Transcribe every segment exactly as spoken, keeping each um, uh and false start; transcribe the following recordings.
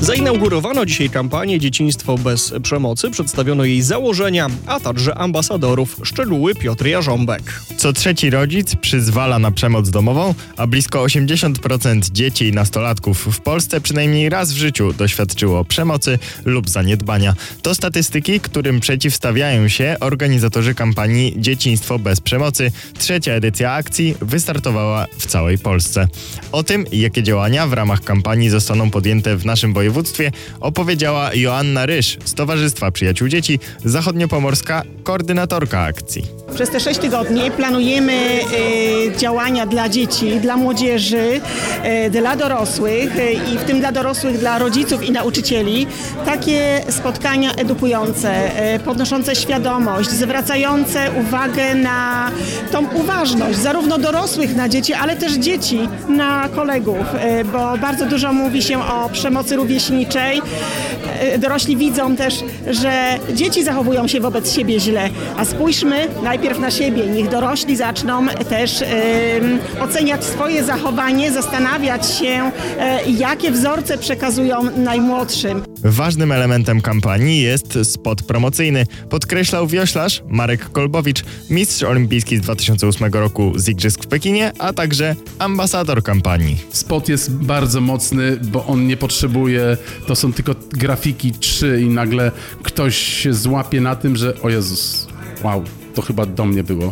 Zainaugurowano dzisiaj kampanię Dzieciństwo bez przemocy, przedstawiono jej założenia, a także ambasadorów. Szczegóły Piotr Jarząbek. Co trzeci rodzic przyzwala na przemoc domową, a blisko osiemdziesiąt procent dzieci i nastolatków w Polsce przynajmniej raz w życiu doświadczyło przemocy lub zaniedbania. To statystyki, którym przeciwstawiają się organizatorzy kampanii Dzieciństwo bez przemocy. Trzecia edycja akcji wystartowała w całej Polsce. O tym, jakie działania w ramach kampanii zostaną podjęte w naszym województwie, opowiedziała Joanna Rysz z Towarzystwa Przyjaciół Dzieci, zachodniopomorska koordynatorka akcji. Przez te sześć tygodni planujemy y, działania dla dzieci, dla młodzieży, y, dla dorosłych y, i w tym dla dorosłych, dla rodziców i nauczycieli takie spotkania edukujące, y, podnoszące świadomość, zwracające uwagę na tą uważność zarówno dorosłych na dzieci, ale też dzieci na kolegów, y, bo bardzo dużo mówi się o przemocy rówieśniczej. Y, dorośli widzą też, że dzieci zachowują się wobec siebie źle, a spójrzmy najpierw na siebie. Niech dorośli zaczną też y, oceniać swoje zachowanie, zastanawiać się, y, jakie wzorce przekazują najmłodszym. Ważnym elementem kampanii jest spot promocyjny, podkreślał wioślarz Marek Kolbowicz, mistrz olimpijski z dwa tysiące ósmego roku z Igrzysk w Pekinie, a także ambasador kampanii. Spot jest bardzo mocny, bo on nie potrzebuje, to są tylko grafiki trzy i nagle ktoś się złapie na tym, że o Jezus, wow, to chyba do mnie było.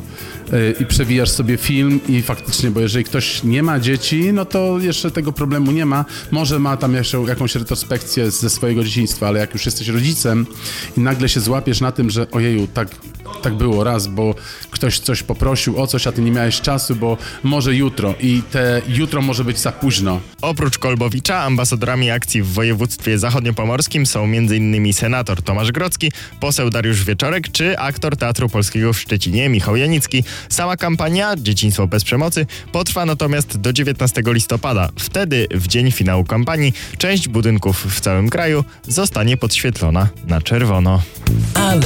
I przewijasz sobie film i faktycznie, bo jeżeli ktoś nie ma dzieci, no to jeszcze tego problemu nie ma. Może ma tam jeszcze jakąś retrospekcję ze swojego dzieciństwa, ale jak już jesteś rodzicem i nagle się złapiesz na tym, że ojeju, tak, tak było raz, bo ktoś coś poprosił o coś, a ty nie miałeś czasu, bo może jutro i te jutro może być za późno. Oprócz Kolbowicza ambasadorami akcji w województwie zachodniopomorskim są m.in. senator Tomasz Grodzki, poseł Dariusz Wieczorek czy aktor Teatru Polskiego w Szczecinie Michał Janicki. Sama kampania Dzieciństwo bez przemocy potrwa natomiast do dziewiętnastego listopada. Wtedy, w dzień finału kampanii, część budynków w całym kraju zostanie podświetlona na czerwono.